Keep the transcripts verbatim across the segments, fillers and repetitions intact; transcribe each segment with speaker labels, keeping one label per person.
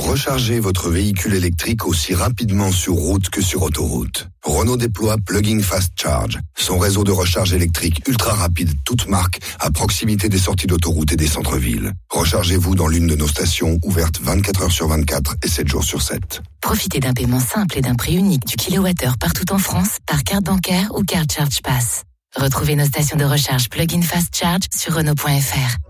Speaker 1: Rechargez votre véhicule électrique aussi rapidement sur route que sur autoroute. Renault déploie Plug-in Fast Charge, son réseau de recharge électrique ultra rapide toute marque à proximité des sorties d'autoroute et des centres-villes. Rechargez-vous dans l'une de nos stations ouvertes vingt-quatre heures sur vingt-quatre et sept jours sur sept.
Speaker 2: Profitez d'un paiement simple et d'un prix unique du kilowattheure partout en France par carte bancaire ou carte Charge Pass. Retrouvez nos stations de recharge Plug-in Fast Charge sur Renault point F R.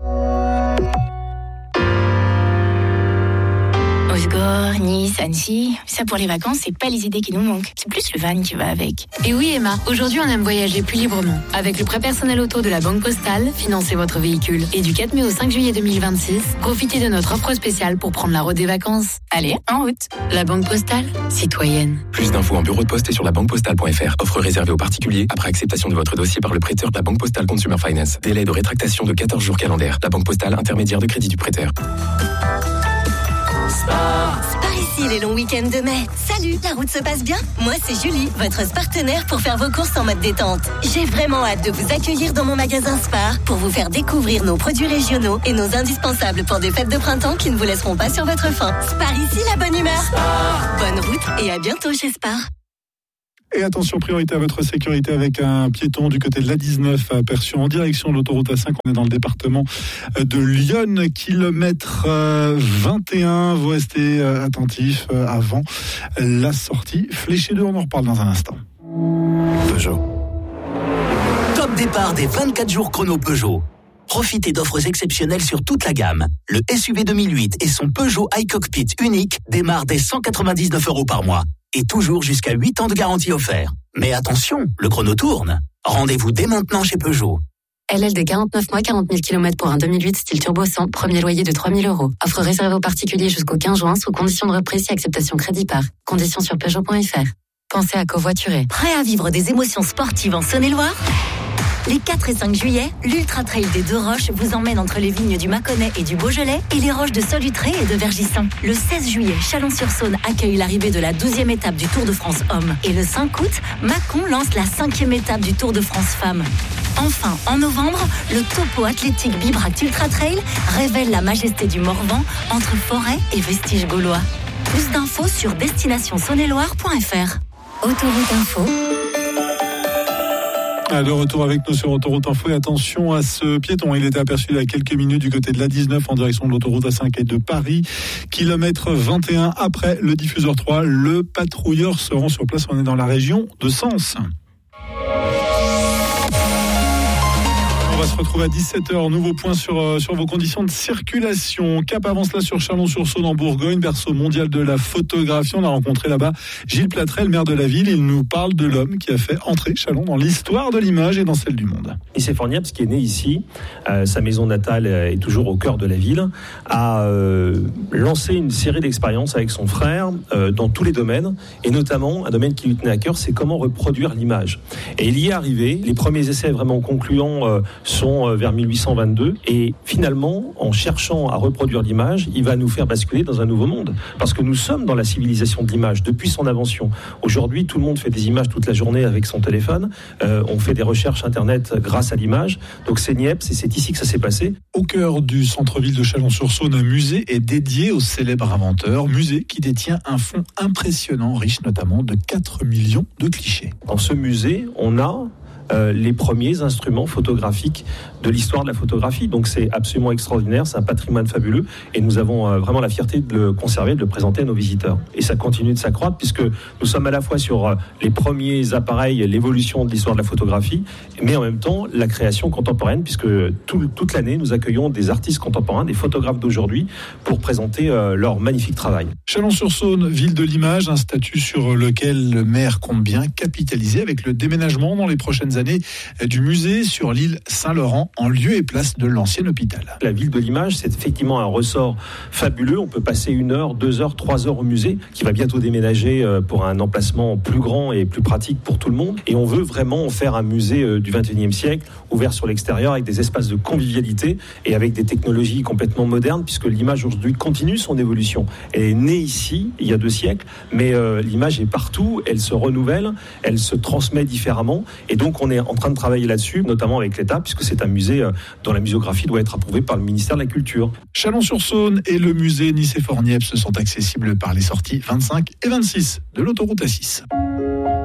Speaker 3: Osgore, Nice, Annecy, ça pour les vacances, c'est pas les idées qui nous manquent. C'est plus le van qui va avec.
Speaker 4: Et oui Emma, aujourd'hui on aime voyager plus librement. Avec le prêt personnel auto de la Banque Postale, financez votre véhicule. Et du quatre mai au cinq juillet deux mille vingt-six, profitez de notre offre spéciale pour prendre la route des vacances.
Speaker 3: Allez, en route.
Speaker 4: La Banque Postale, citoyenne.
Speaker 5: Plus d'infos en bureau de poste et sur la banque postale point F R. Offre réservée aux particuliers après acceptation de votre dossier par le prêteur de la Banque Postale Consumer Finance. Délai de rétractation de quatorze jours calendaires. La Banque Postale, intermédiaire de crédit du prêteur.
Speaker 6: Sport. Sport ici les longs week-ends de mai. Salut, la route se passe bien? Moi c'est Julie, votre partenaire pour faire vos courses en mode détente. J'ai vraiment hâte de vous accueillir dans mon magasin Spar pour vous faire découvrir nos produits régionaux et nos indispensables pour des fêtes de printemps qui ne vous laisseront pas sur votre faim. Spar ici, la bonne humeur. Spar. Bonne route et à bientôt chez Spar.
Speaker 7: Et attention, priorité à votre sécurité avec un piéton du côté de l'A dix-neuf aperçu en direction de l'autoroute A cinq. On est dans le département de Lyon, kilomètre vingt et un. Vous restez attentifs avant la sortie. Fléché deux, on en reparle dans un instant.
Speaker 8: Peugeot. Top départ des vingt-quatre jours chrono Peugeot. Profitez d'offres exceptionnelles sur toute la gamme. Le S U V deux mille huit et son Peugeot iCockpit unique démarrent dès cent quatre-vingt-dix-neuf euros par mois. Et toujours jusqu'à huit ans de garantie offert. Mais attention, le chrono tourne. Rendez-vous dès maintenant chez Peugeot.
Speaker 4: L L D quarante-neuf mois, quarante mille kilomètres pour un deux mille huit style turbo cent, premier loyer de trois mille euros. Offre réservée aux particuliers jusqu'au quinze juin sous condition de reprise si acceptation crédit par. Conditions sur Peugeot point F R. Pensez à covoiturer.
Speaker 6: Prêt à vivre des émotions sportives en Saône-et-Loire ? Les quatre et cinq juillet, l'Ultra Trail des Deux Roches vous emmène entre les vignes du Mâconnais et du Beaujolais et les roches de Solutré et de Vergisson. Le seize juillet, Chalon-sur-Saône accueille l'arrivée de la douzième étape du Tour de France Hommes. Et le cinq août, Mâcon lance la cinquième étape du Tour de France Femmes. Enfin, en novembre, le topo athlétique Bibract Ultra Trail révèle la majesté du Morvan entre forêt et vestiges gaulois. Plus d'infos sur destination saône et loire point F R. Autoroute Info.
Speaker 7: De retour avec nous sur Autoroute Info et attention à ce piéton. Il était aperçu il y a quelques minutes du côté de l'A dix-neuf en direction de l'autoroute A cinq et de Paris. Kilomètre vingt et un après le diffuseur trois. Le patrouilleur se rend sur place. On est dans la région de Sens. On va se retrouver à dix-sept heures. Nouveau point sur, euh, sur vos conditions de circulation. Cap avance là sur Chalon-sur-Saône en Bourgogne, berceau mondial de la photographie. On a rencontré là-bas Gilles Platrel, maire de la ville. Il nous parle de l'homme qui a fait entrer Chalon dans l'histoire de l'image et dans celle du monde.
Speaker 9: Issey Forniapes, qui est né ici, euh, sa maison natale est toujours au cœur de la ville, a euh, lancé une série d'expériences avec son frère euh, dans tous les domaines, et notamment un domaine qui lui tenait à cœur, c'est comment reproduire l'image. Et il y est arrivé. Les premiers essais vraiment concluants euh, sont vers mille huit cent vingt-deux, et finalement, en cherchant à reproduire l'image, il va nous faire basculer dans un nouveau monde, parce que nous sommes dans la civilisation de l'image depuis son invention. Aujourd'hui, tout le monde fait des images toute la journée avec son téléphone, euh, on fait des recherches internet grâce à l'image, donc c'est Niepce et c'est ici que ça s'est passé.
Speaker 7: Au cœur du centre-ville de Chalon-sur-Saône, un musée est dédié au célèbre inventeur, musée qui détient un fonds impressionnant, riche notamment de quatre millions de clichés.
Speaker 9: Dans ce musée, on a Euh, les premiers instruments photographiques de l'histoire de la photographie. Donc c'est absolument extraordinaire, c'est un patrimoine fabuleux et nous avons euh, vraiment la fierté de le conserver, de le présenter à nos visiteurs. Et ça continue de s'accroître puisque nous sommes à la fois sur euh, les premiers appareils, l'évolution de l'histoire de la photographie, mais en même temps la création contemporaine, puisque tout, toute l'année nous accueillons des artistes contemporains, des photographes d'aujourd'hui pour présenter euh, leur magnifique travail.
Speaker 7: Chalon-sur-Saône, ville de l'image, un statut sur lequel le maire compte bien capitaliser avec le déménagement dans les prochaines années du musée sur l'île Saint-Laurent en lieu et place de l'ancien hôpital.
Speaker 9: La ville de l'image, c'est effectivement un ressort fabuleux. On peut passer une heure, deux heures, trois heures au musée, qui va bientôt déménager pour un emplacement plus grand et plus pratique pour tout le monde. Et on veut vraiment en faire un musée du vingt et unième siècle, ouvert sur l'extérieur avec des espaces de convivialité et avec des technologies complètement modernes, puisque l'image aujourd'hui continue son évolution. Elle est née ici, il y a deux siècles, mais euh, l'image est partout, elle se renouvelle, elle se transmet différemment. Et donc on est en train de travailler là-dessus, notamment avec l'État, puisque c'est un musée musée dont la muséographie doit être approuvée par le ministère de la Culture.
Speaker 7: Chalon-sur-Saône et le musée Nicéphore Niepce sont accessibles par les sorties vingt-cinq et vingt-six de l'autoroute A six.